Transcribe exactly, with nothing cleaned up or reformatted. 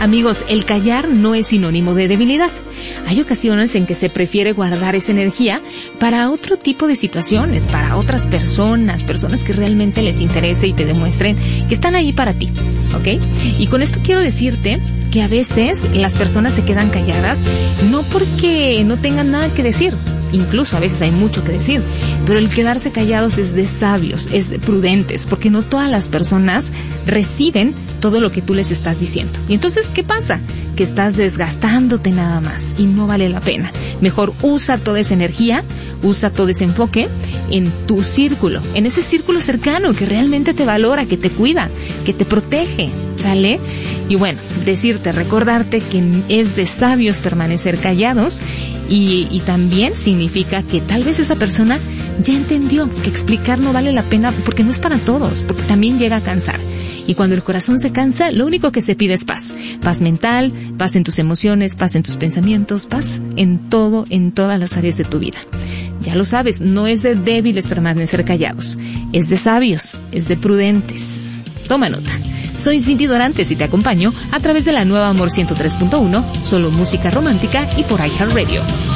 Amigos, el callar no es sinónimo de debilidad. Hay ocasiones en que se prefiere guardar esa energía para otro tipo de situaciones, para otras personas, personas que realmente les interese y te demuestren que están ahí para ti, ¿ok? Y con esto quiero decirte que a veces las personas se quedan calladas no porque no tengan nada que decir, incluso a veces hay mucho que decir, pero el quedarse callados es de sabios, es de prudentes, porque no todas las personas reciben todo lo que tú les estás diciendo. Y entonces, ¿qué pasa? Que estás desgastándote nada más y no vale la pena. Mejor usa toda esa energía, usa todo ese enfoque en tu círculo, en ese círculo cercano que realmente te valora, que te cuida, que te protege, ¿sale? Y bueno, decirte, recordarte que es de sabios permanecer callados y, y también significa que tal vez esa persona ya entendió que explicar no vale la pena porque no es para todos, porque también llega a cansar. Y cuando el corazón se cansa, lo único que se pide es paz. Paz mental, paz en tus emociones, paz en tus pensamientos, paz en todo, en todas las áreas de tu vida. Ya lo sabes, no es de débiles permanecer callados, es de sabios, es de prudentes. Toma nota. Soy Cindy Dorantes y te acompaño a través de la nueva Amor ciento tres punto uno, solo música romántica y por iHeartRadio.